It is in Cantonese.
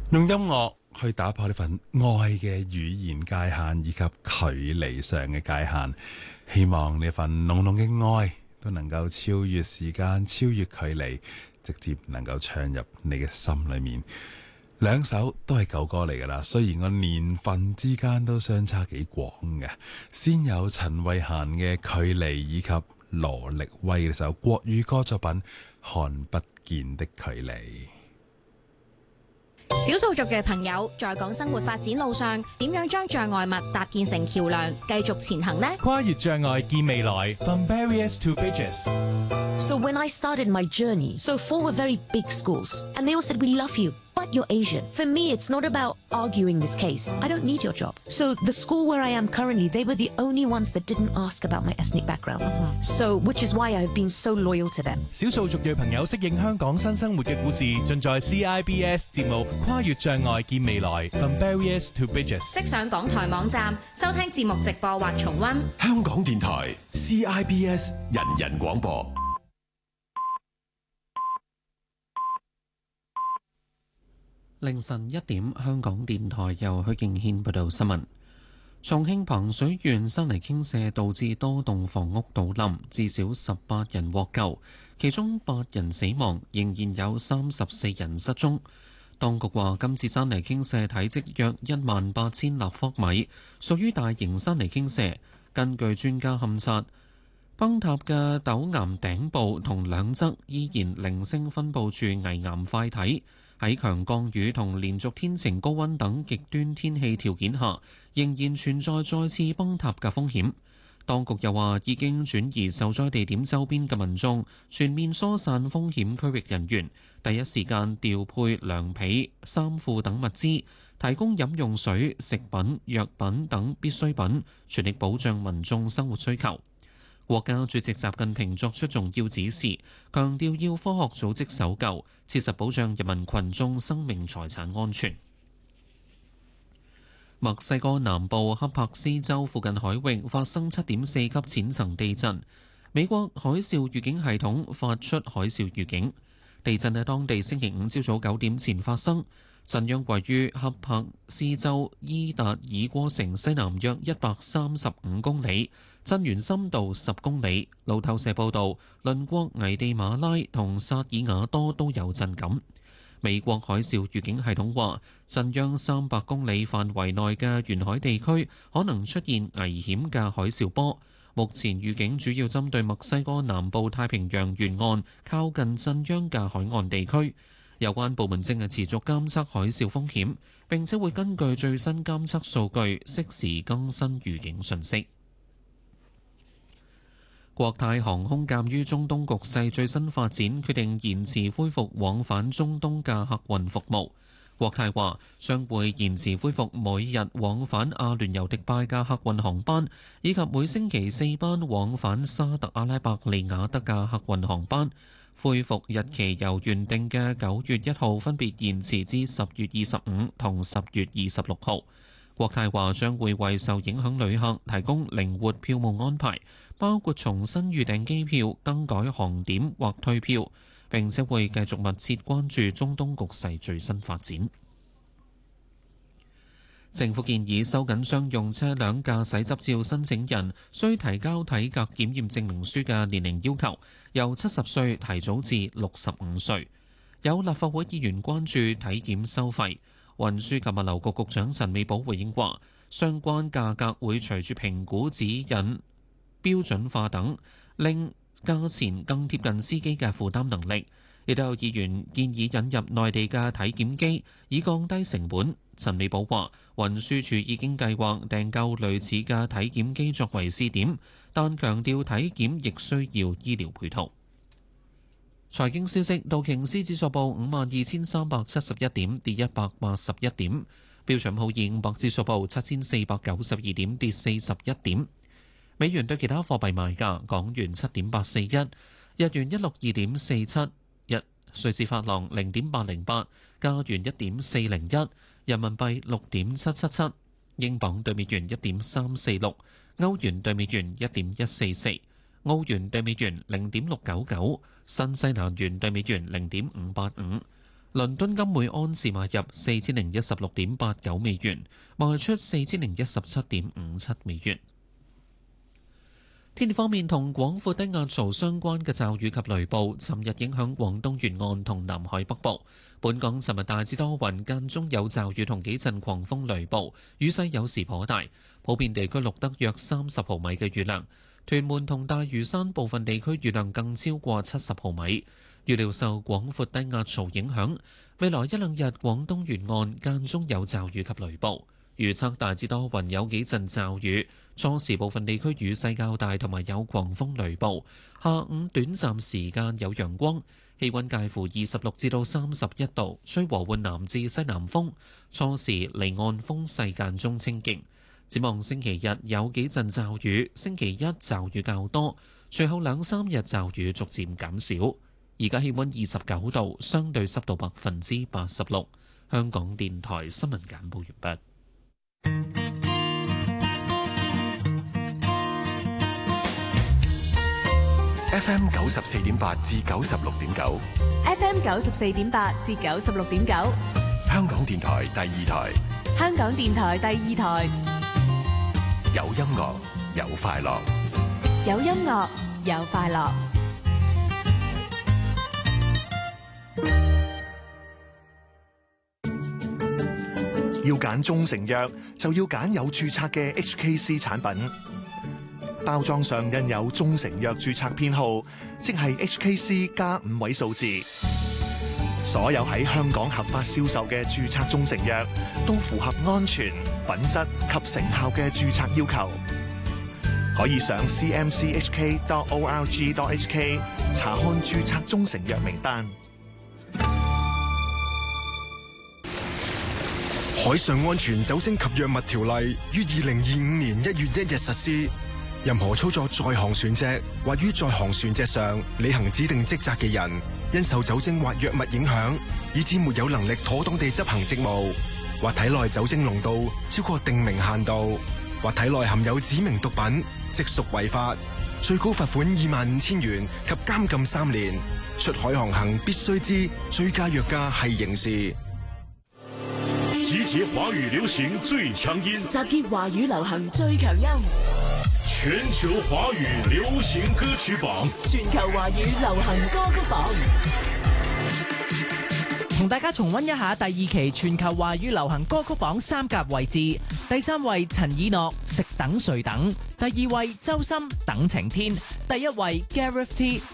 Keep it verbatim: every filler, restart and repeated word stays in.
用音樂去打破呢份愛嘅語言界限以及距離上嘅界限，希望呢份濃濃嘅愛都能夠超越時間、超越距離，直接能夠唱入你嘅心裏面。兩首都係舊歌嚟噶啦，雖然個年份之間都相差幾廣嘅。先有陳慧嫻嘅《距離》，以及羅力威嘅首國語歌作品《看不見的距離》。 少數族嘅朋友在港生活發展路上，點樣將障礙物搭建成橋梁，繼續前行呢？ 跨越障礙見未來 ，From barriers to bridges. So when I started my journey, so four were very big schools, and they all said, "We love you, but you're Asian." For me, it's not about arguing this case. I don't need your job. So the school where I am currently, they were the only ones that didn't ask about my ethnic background. Mm-hmm. So, which is why I've been so loyal to them. 少數族裔朋友適應香港新生活嘅故事，盡在 C I B S 節目《跨越障礙見未來》，From barriers to bridges。 即上港台網站收聽節目直播或重溫。 香港電台 C I B S 人人廣播。 凌晨一點，香港電台由許敬軒報道新聞。重慶彭水縣山泥傾瀉導致多棟房屋倒冧，至少十八人獲救，其中八人死亡，仍然有三十四人失蹤。當局話，今次山泥傾瀉體積約一萬八千立方米，屬於大型山泥傾瀉。根據專家勘察，崩塌嘅陡岩頂部同兩側依然零星分佈住危岩塊體。喺強降雨同連續天晴高溫等極端天氣條件下，仍然存在再次崩塌嘅風險。當局又話已經轉移受災地點周邊嘅民眾，全面疏散風險區域人員，第一時間調配涼被、衫褲等物資，提供飲用水、食品、藥品等必需品，全力保障民眾生活需求。國家主席習近平作出重要指示，強調要科學組織搜救，切實保障人民群眾生命財產安全。墨西哥南部恰帕斯州附近海域發生七點四級淺層地震，美國海嘯預警系統發出海嘯預警。地震喺當地星期五朝早九點前發生，震央位於恰帕斯州伊達爾戈城西南約一百三十五公里。震源深度十公里。路透社報道，鄰國危地馬拉同薩爾瓦多都有震感。美國海嘯預警系統話，震央三百公里範圍內嘅沿海地區可能出現危險嘅海嘯波。目前預警主要針對墨西哥南部太平洋沿岸靠近震央嘅海岸地區。有關部門正係持續監測海嘯風險，並且會根據最新監測數據適時更新預警信息。國泰航空鑑於中東局勢最新發展，決定延遲恢復往返中東嘅客運服務。國泰話將會延遲恢復每日往返阿聯酋迪拜嘅客運航班，以及每星期四班往返沙特阿拉伯利雅得嘅客運航班。恢復日期由原定嘅九月一號分別延遲至十月二十五同十月二十六號。國泰話將會為受影響旅客提供靈活票務安排，包括重新預訂機票、更改航點或退票，並且會繼續密切關注中東局勢最新發展。政府建議收緊商用車輛駕駛執照申請人需提交體格檢驗證明書嘅年齡要求，由七十歲提早至六十五歲。有立法會議員關注體檢收費。運輸及物流局局長陳美寶回應話，相關價格會隨住評估指引標準化等，令價錢更貼近司機嘅負擔能力。亦都有議員建議引入內地嘅體檢機，以降低成本。陳美寶話，運輸署已經計劃訂購類似嘅體檢機作為試點，但強調體檢亦需要醫療配套。財經消息，道瓊斯指數報五萬二千三百七十一點，跌一百八十一點；標準普爾五百指數報七千四百九十二點，跌四十一點。美元對其他貨幣賣價：港元七點八四一，日元一六二點四七，日瑞士法郎零點八零八，加元一點四零一，人民幣六點七七七，英鎊對美元一點三四六，歐元對美元一點一四四。澳元對美元零點六九九，新西蘭元對美元零點五八五， 倫敦金每安士買入四千零一十六點八九美元，賣出四千零一十七點五七美元。天氣方面，同廣闊低壓槽相關嘅驟雨及雷暴，尋日影響廣東沿岸同南海北部。本港尋日大致多雲，間中有驟雨同幾陣狂風雷暴，雨勢有時頗大，普遍地區錄得約三十毫米嘅雨量。屯門同大嶼山部分地區雨量更超過七十毫米。預料受廣闊低壓槽影響，未來一兩日廣東沿岸間中有驟雨及雷暴。預測大致多雲，有幾陣驟雨，初時部分地區雨勢較大，同埋有狂風雷暴。下午短暫時間有陽光，氣溫介乎二十六至到三十一度，吹和緩南至西南風。初時離岸風勢間中清勁。展望星期日有幾陣驟雨，星期一驟雨較多，隨後兩三日驟雨逐漸減少。而家氣溫二十九度，相對濕度百分之八十六。香港電台新聞簡報完畢。 F M 九十四點八至九十六點九 ，F M 九十四點八至九十六點九， 香港電台第二台， 香港電台第二台， 有音樂有快樂， 有音樂有快樂。 要揀中成藥，就要揀有註冊嘅 H K C 產品。包裝上印有中成藥註冊編號，即係 H K C 加五位數字。所有喺香港合法銷售嘅註冊中成藥，都符合安全、品質及成效嘅註冊要求。可以上 c m c h k dot org dot h k 查看註冊中成藥名單。 海上安全酒精及藥物條例於二零二五年一月一日實施。任何操作在航船隻或於在航船隻上履行指定職責嘅人，因受酒精或藥物影響，以致沒有能力妥當地執行職務，或體內酒精濃度超過定明限度，或體內含有指明毒品，即屬違法，最高罰款二萬五千元及監禁三年。出海航行必須知追加藥價係刑事。 集結華語流行最強音， 集結華語流行最強音， 全球華語流行歌曲榜， 全球華語流行歌曲榜。 同大家重溫一下第二期全球華語流行歌曲榜三甲位置。第三位陳以諾食等誰等，第二位周深等晴天，第一位 Gareth T